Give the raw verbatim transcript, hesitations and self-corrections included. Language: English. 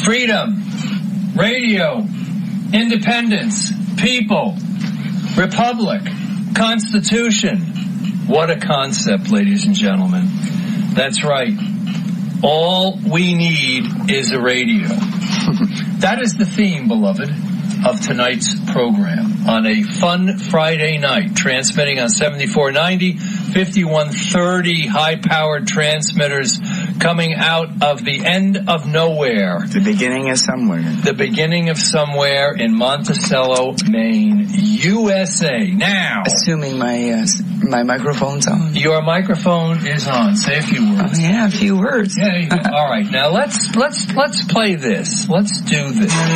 freedom, radio, independence, people, republic, Constitution. What a concept, ladies and gentlemen. That's right. All we need is a radio. That is the theme, beloved, of tonight's program on a fun Friday night, transmitting on seventy-four ninety, fifty-one thirty high-powered transmitters coming out of the end of nowhere. The beginning of somewhere. The beginning of somewhere in Monticello, Maine, U S A. Now, assuming my uh, my microphone's on. Your microphone is on. Say a few words. Oh, yeah, a few words. Yeah, you go. All right. Now let's let's let's play this. Let's do this.